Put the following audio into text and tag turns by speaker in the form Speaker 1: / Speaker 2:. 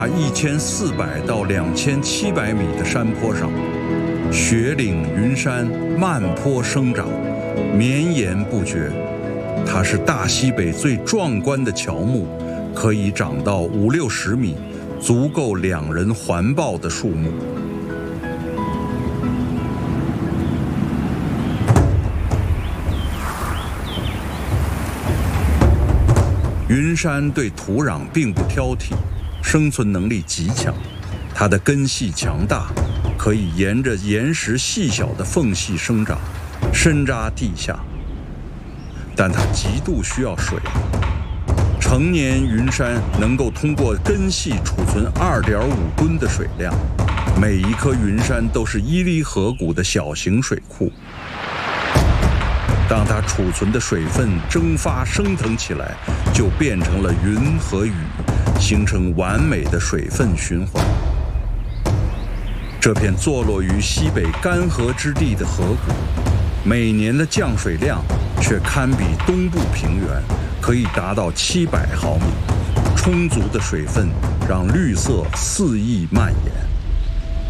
Speaker 1: 1400到2700米的山坡上，雪岭云山漫坡生长，绵延不绝。它是大西北最壮观的乔木，可以长到50-60米，足够2人环抱的树木。云山对土壤并不挑剔，生存能力极强，它的根系强大，可以沿着岩石细小的缝隙生长，深扎地下。但它极度需要水。成年云杉能够通过根系储存2.5吨的水量，每一棵云杉都是伊犁河谷的小型水库。当它储存的水分蒸发升腾起来，就变成了云和雨，形成完美的水分循环。这片坐落于西北干涸之地的河谷，每年的降水量却堪比东部平原，可以达到700毫米。充足的水分让绿色肆意蔓延。